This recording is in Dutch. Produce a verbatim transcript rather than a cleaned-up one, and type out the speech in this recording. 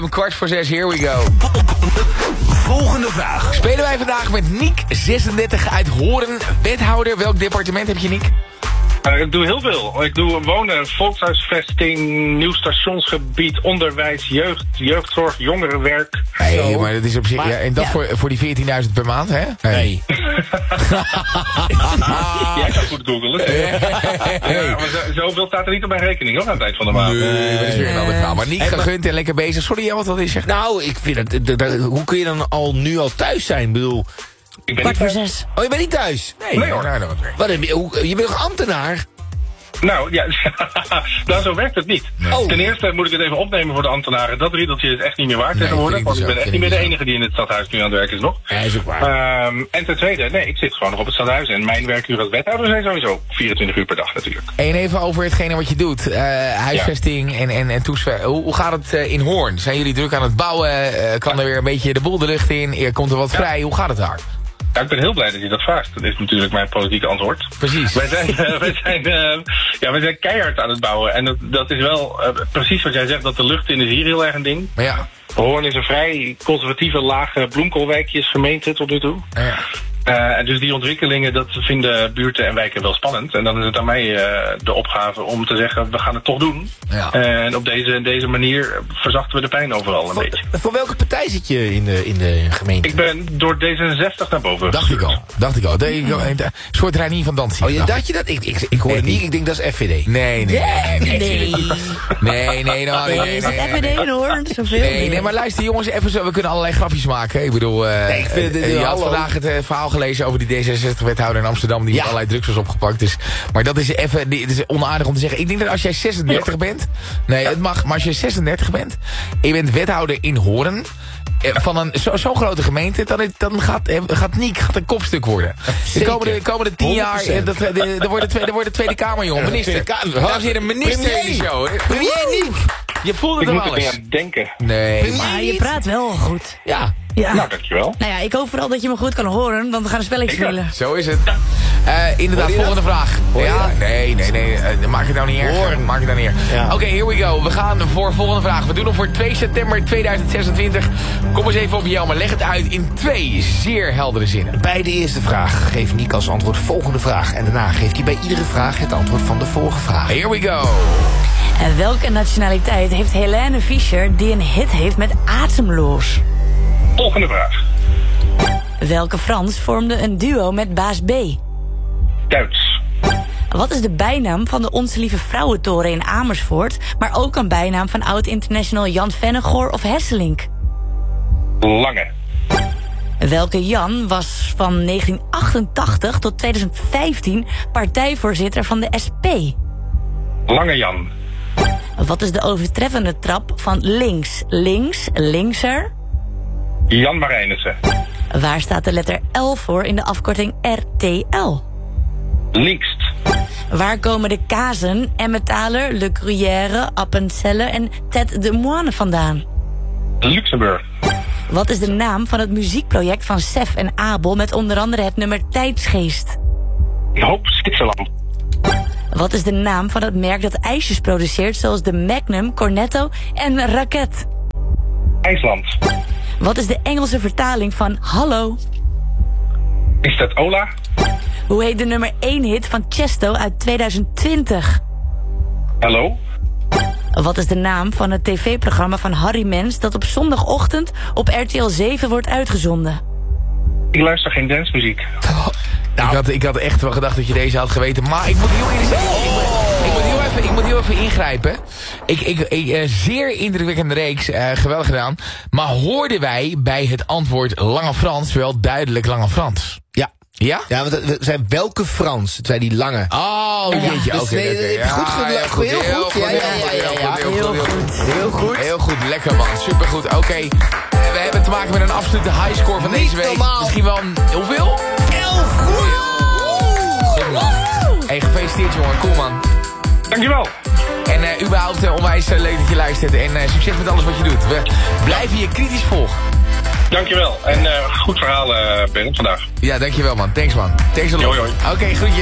Kwart voor zes, here we go. Volgende vraag. Spelen wij vandaag met Niek, zesendertig, uit Hoorn. Wethouder, welk departement heb je, Niek? Uh, ik doe heel veel. Ik doe wonen, volkshuisvesting, nieuw stationsgebied, onderwijs, jeugd, jeugdzorg, jongerenwerk. Nee, maar dat is op zich... Maar, ja, en dat ja. voor, voor die veertienduizend per maand, hè? Nee. Jij kan goed googlen. Ja, maar zo, zoveel staat er niet op mijn rekening, hoor, aan het eind van de maand. Nee, dat is weer een ander verhaal. Maar Niek, Hey, maar- gegund en lekker bezig. Sorry, jij wat dat is? Zeg. Nou, ik vind het... d- d- hoe kun je dan al nu al thuis zijn? Ik bedoel... Ik ben Kwart niet voor thuis. zes. Oh, je bent niet thuis? Nee, Nee, hoor. nou, dat was weer. Wat heb je, hoe, je bent toch ambtenaar? Nou, ja, nou, zo werkt het niet. Oh. Ten eerste moet ik het even opnemen voor de ambtenaren. Dat riedeltje is echt niet meer waard Nee, tegenwoordig. vind ik Want ik dus ben ook, echt niet vind meer ik de dus enige die in het stadhuis nu aan het werk is nog. Ja, is ook waar. Ehm, en ten tweede, nee, ik zit gewoon nog op het stadhuis. En mijn werkuur als wethouder zijn sowieso vierentwintig uur per dag natuurlijk. En even over hetgene wat je doet. Uh, huisvesting en, en, en toesver. Hoe, hoe gaat het uh, in Hoorn? Zijn jullie druk aan het bouwen? Uh, kan er weer een beetje de boel de lucht in? Er komt er wat Ja. vrij? Hoe gaat het daar? Ja, ik ben heel blij dat je dat vraagt. Dat is natuurlijk mijn politieke antwoord. Precies. Wij zijn, uh, wij zijn, uh, ja, wij zijn keihard aan het bouwen. En dat, dat is wel uh, precies wat jij zegt, dat de lucht in is hier heel erg een ding. Maar ja. Hoorn is een vrij conservatieve, lage bloemkoolwijkjesgemeente tot nu toe. ja. Uh, en dus die ontwikkelingen, dat vinden buurten en wijken wel spannend. En dan is het aan mij uh, de opgave om te zeggen, we gaan het toch doen. Ja. En op deze, deze manier verzachten we de pijn overal een Voor, beetje. voor welke partij zit je in de, in de gemeente? Ik ben door D zesenzestig naar boven Dacht ik gestuurd. al. Dacht ik al. De, een soort Reinier van Dantzig. Oh, je dacht je dat? Ik, ik, ik hoorde Nee, niet, ik denk dat is F V D. Nee, nee, nee. Nee, nee, Nee. nee, nee, nou, nee, nee, Is het nee, F V D nee. hoor? Zoveel Nee, meer. nee, maar luister jongens, even zo, we kunnen allerlei grapjes maken. Ik bedoel, uh, Nee, ik vind het- uh, je had hallo. vandaag het uh, verhaal gelezen over die D zesenzestig-wethouder in Amsterdam die Ja. met allerlei drugs was opgepakt. Dus, maar dat is even, dit is onaardig om te zeggen. Ik denk dat als jij zesendertig bent, nee, het mag, maar als je zesendertig bent en je bent wethouder in Hoorn, eh, van een zo- zo'n grote gemeente, dan, is- dan gaat, eh, gaat Niek gaat een kopstuk worden. De Zeker. komende, de komende tien jaar, honderd procent. eh, dat, de, de, wordt de tweede, de wordt de Tweede Kamer, jongen. Minister. Tweede Kamer. Dames en heren, minister in de Premier. show. hè. Premier Niek. Je voelt het Ik hem moet er niet alles. aan denken. Nee, Maar je praat wel goed. Ja. Ja. Nou, dankjewel. Nou ja, ik hoop vooral dat je me goed kan horen, want we gaan een spelletje Ik- spelen. zo is het. Uh, inderdaad, Hoor je volgende dat? vraag. Hoor je Ja, dat? nee, nee, nee. uh, maak het nou niet erg. Hoor. Maak het nou niet erg. Ja. Oké, here we go. We gaan voor volgende vraag. We doen hem voor twee september tweeduizend zesentwintig. Kom eens even op, Jelmer. Leg het uit in twee zeer heldere zinnen. Bij de eerste vraag geeft Niek als antwoord volgende vraag. En daarna geeft hij bij iedere vraag het antwoord van de vorige vraag. Here we go. En welke nationaliteit heeft Helene Fischer die een hit heeft met Atemloos? Volgende vraag. Welke Frans vormde een duo met Baas B? Duits. Wat is de bijnaam van de Onze Lieve Vrouwentoren in Amersfoort, maar ook een bijnaam van oud-international Jan Vennegoor of Hesselink? Lange. Welke Jan was van negentien achtentachtig tot tweeduizend vijftien partijvoorzitter van de S P? Lange Jan. Wat is de overtreffende trap van links? Links, linkser? Jan Marijnissen. Waar staat de letter L voor in de afkorting R T L? Linkst. Waar komen de kazen Emmentaler, Le Gruyère, Appenzelle en Tête de Moine vandaan? Luxemburg. Wat is de naam van het muziekproject van Sef en Abel met onder andere het nummer Tijdsgeest? Hoop Zwitserland. Wat is de naam van het merk dat ijsjes produceert zoals de Magnum, Cornetto en Raket? IJsland. Wat is de Engelse vertaling van Hallo? Is dat Ola? Hoe heet de nummer één hit van Chesto uit tweeduizend twintig? Hallo? Wat is de naam van het tv-programma van Harry Mens dat op zondagochtend op R T L zeven wordt uitgezonden? Ik luister geen dancemuziek. Ik, had, ik had echt wel gedacht dat je deze had geweten. Maar ik moet heel eerlijk zeggen. Ik moet, ik moet, heel, even, ik moet heel even ingrijpen. Ik, ik, ik, uh, zeer indrukwekkende reeks. Uh, geweldig gedaan. Maar hoorden wij bij het antwoord Lange Frans wel duidelijk Lange Frans? Ja. Ja? Ja, want we zijn welke Frans? Het zijn die lange. Oh, jeetje. dus Oké, nee, oké. nee, Ja, goed gedaan. heel goed. Heel Heel goed. goed. Ja, ja, ja, ja, ja. Heel goed. Heel goed. Heel goed. Heel goed. Lekker man. Supergoed. Oké. Okay. We hebben te maken met een absolute highscore van deze week. normaal. Misschien wel een... Hoeveel? Elf goed. Goed man. Hey, gefeliciteerd jongen. Cool man. Dankjewel. En uh, überhaupt uh, onwijs uh, leuk dat je luistert. En uh, succes met alles wat je doet. We blijven je kritisch volgen. Dankjewel. En uh, goed verhaal, uh, Bernard, vandaag. Ja, dankjewel man. Thanks man. Thanks a lot. Hoi, hoi. Oké, okay, groetjes.